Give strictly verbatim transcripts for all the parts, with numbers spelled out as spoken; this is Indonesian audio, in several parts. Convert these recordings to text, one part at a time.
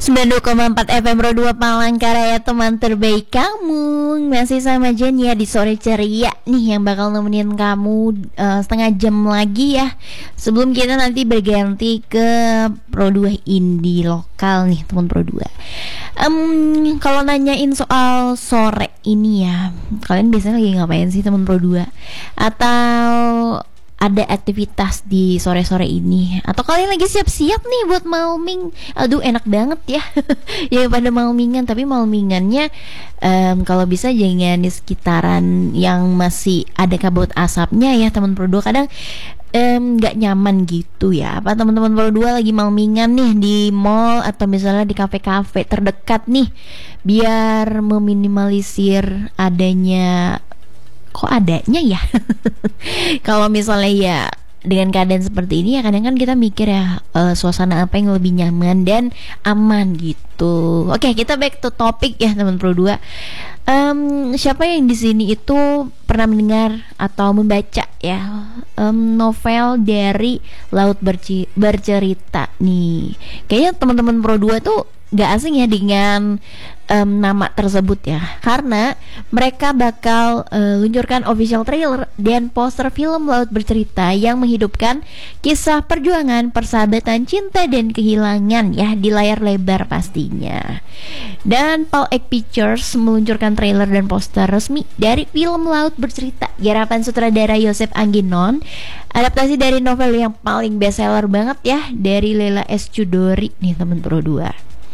sembilan puluh dua koma empat F M Pro dua Palangkaraya, teman terbaik kamu. Masih sama Jen ya di sore ceria nih, yang bakal nemenin kamu uh, setengah jam lagi ya, sebelum kita nanti berganti ke Pro dua indie lokal nih teman Pro dua. um, Kalau nanyain soal sore ini ya, kalian biasanya lagi ngapain sih teman Pro dua? Atau ada aktivitas di sore-sore ini? Atau kalian lagi siap-siap nih buat malming? Aduh enak banget ya yang pada malmingan, tapi malmingannya um, kalau bisa jangan di sekitaran yang masih ada kabut asapnya ya teman Pro dua. Kadang nggak um, nyaman gitu ya. Apa teman-teman Pro dua lagi malmingan nih di mall atau misalnya di kafe-kafe terdekat nih, biar meminimalisir adanya kok adanya ya kalau misalnya ya dengan keadaan seperti ini ya, kadang kan kita mikir ya uh, suasana apa yang lebih nyaman dan aman gitu. Oke, kita back to topic ya teman Pro dua. Um, siapa yang di sini itu pernah mendengar atau membaca ya um, novel dari Laut Berci- Bercerita nih? Kayaknya teman-teman Pro dua tuh gak asing ya dengan um, nama tersebut ya, karena mereka bakal uh, luncurkan official trailer dan poster film Laut Bercerita yang menghidupkan kisah perjuangan, persahabatan, cinta, dan kehilangan ya di layar lebar pastinya. Dan Paul Egg Pictures meluncurkan trailer dan poster resmi dari film Laut Bercerita, garapan sutradara Yosef Angginon, adaptasi dari novel yang paling bestseller banget ya dari Lela S. Chudori nih teman Pro dua.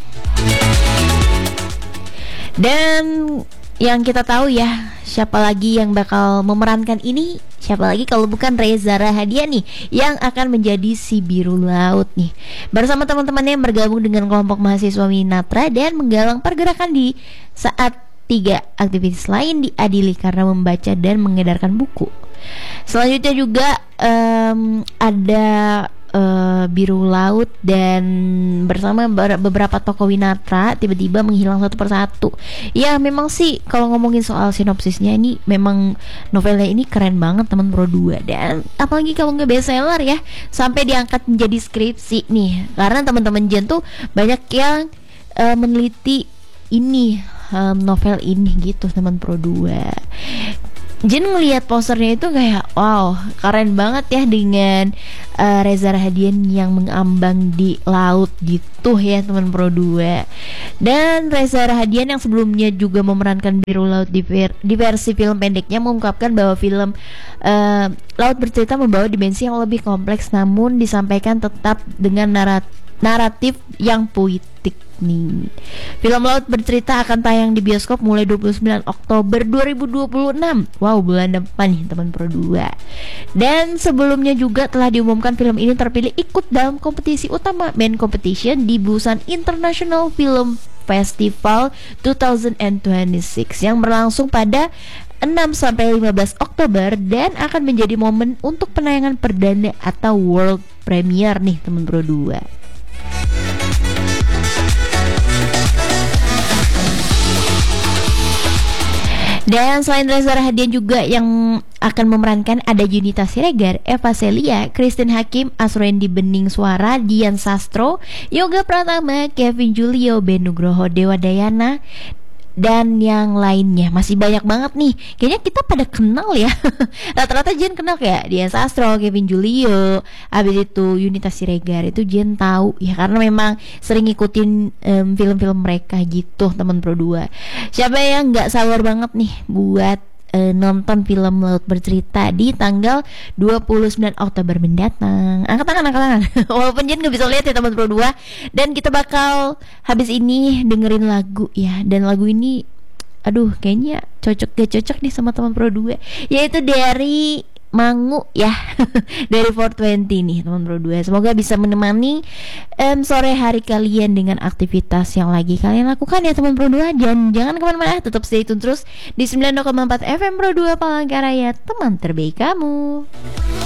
Dan yang kita tahu ya, siapa lagi yang bakal memerankan ini? Siapa lagi kalau bukan Reza Rahadian nih, yang akan menjadi si biru laut nih, bersama teman-temannya yang bergabung dengan kelompok mahasiswa Minatra dan menggalang pergerakan di saat tiga aktivitas lain diadili karena membaca dan mengedarkan buku. Selanjutnya juga um, ada Uh, biru laut dan bersama beberapa tokoh Winatra tiba-tiba menghilang satu persatu. Ya memang sih kalau ngomongin soal sinopsisnya, ini memang novelnya ini keren banget teman Pro dua. Dan apalagi kalau nggak bestseller ya, sampai diangkat menjadi skripsi nih, karena teman-teman Jen tuh banyak yang uh, meneliti ini um, novel ini gitu teman Pro dua. Jen ngelihat posternya itu kayak wow, keren banget ya, dengan uh, Reza Rahadian yang mengambang di laut gitu ya teman Pro dua. Dan Reza Rahadian yang sebelumnya juga memerankan biru laut di, ver- di versi film pendeknya mengungkapkan bahwa film uh, Laut Bercerita membawa dimensi yang lebih kompleks, namun disampaikan tetap dengan narat- naratif yang puitik nih. Film Laut Bercerita akan tayang di bioskop mulai dua puluh sembilan Oktober dua ribu dua puluh enam. Wow, bulan depan nih teman Pro dua. Dan sebelumnya juga telah diumumkan film ini terpilih ikut dalam kompetisi utama main competition di Busan International Film Festival dua ribu dua puluh enam yang berlangsung pada enam sampai lima belas Oktober dan akan menjadi momen untuk penayangan perdana atau world premiere nih teman Pro dua. Dan selain Reza Rahadian juga yang akan memerankan ada Junita Siregar, Eva Celia, Christine Hakim, Asroendi Bening Suara, Dian Sastro, Yoga Pratama, Kevin Julio, Ben Nugroho, Dewa Dayana, dan yang lainnya. Masih banyak banget nih. Kayaknya kita pada kenal ya. Rata-rata Jen kenal kayak Dian Sastro, Kevin Julio, habis itu Yunita Siregar itu Jen tahu ya, karena memang sering ngikutin um, film-film mereka gitu teman Pro dua. Siapa yang nggak sabar banget nih buat Uh, nonton film Laut Bercerita di tanggal dua puluh sembilan Oktober mendatang. Angkat tangan, angkat tangan. Walaupun Jen gak bisa lihat ya teman Pro dua. Dan kita bakal habis ini dengerin lagu ya. Dan lagu ini aduh kayaknya cocok gak cocok nih sama teman Pro dua, yaitu dari Mangu ya dari four twenty nih teman Pro dua. Semoga bisa menemani um, sore hari kalian dengan aktivitas yang lagi kalian lakukan ya teman Pro dua. Dan jangan kemana-mana, tetap stay tune terus di sembilan puluh dua koma empat F M Pro dua Palangkaraya, teman terbaik kamu.